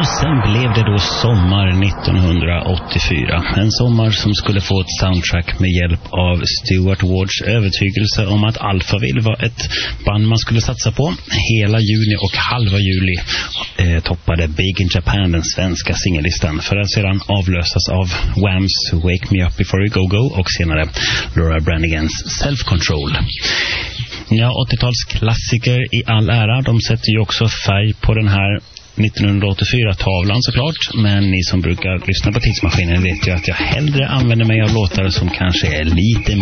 Sen blev det då sommar 1984. En sommar som skulle få ett soundtrack med hjälp av Stuart Wards övertygelse om att Alphaville var ett band man skulle satsa på. Hela juni och halva juli toppade Big in Japan den svenska singellistan för att sedan avlösas av Wham's Wake Me Up Before You Go Go och senare Laura Brannigans Self Control. Ja, 80-talsklassiker i all ära. De sätter ju också färg på den här 1984-tavlan såklart, men ni som brukar lyssna på Tidsmaskinen vet ju att jag hellre använder mig av låtar som kanske är lite